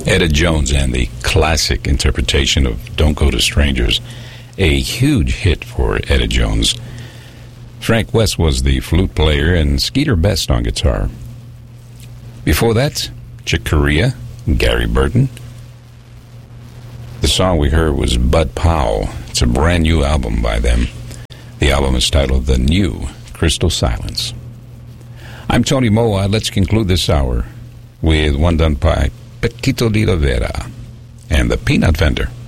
Etta Jones and the classic interpretation of Don't Go to Strangers, a huge hit for Etta Jones. Frank West was the flute player and Skeeter Best on guitar. Before that, Chick Corea, Gary Burton. The song we heard was Bud Powell. It's a brand new album by them. The album is titled The New Crystal Silence. I'm Tony Moa. Let's conclude this hour with one done by Paquito de Rivera and the Peanut Vendor.